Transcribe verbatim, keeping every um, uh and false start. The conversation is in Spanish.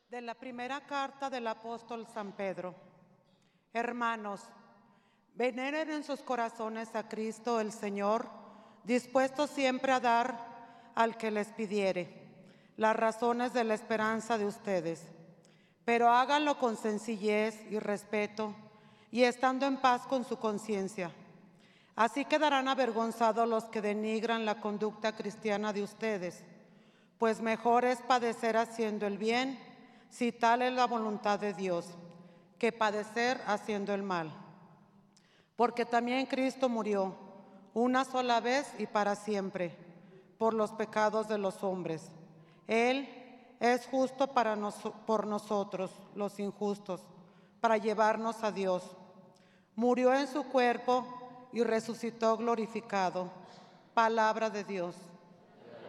De la primera carta del apóstol San Pedro. Hermanos, veneren en sus corazones a Cristo el Señor, dispuestos siempre a dar al que les pidiere las razones de la esperanza de ustedes. Pero háganlo con sencillez y respeto, y estando en paz con su conciencia. Así quedarán avergonzados los que denigran la conducta cristiana de ustedes, pues mejor es padecer haciendo el bien, si tal es la voluntad de Dios, que padecer haciendo el mal. Porque también Cristo murió una sola vez y para siempre por los pecados de los hombres. Él es justo para nos, por nosotros, los injustos, para llevarnos a Dios. Murió en su cuerpo y resucitó glorificado. Palabra de Dios.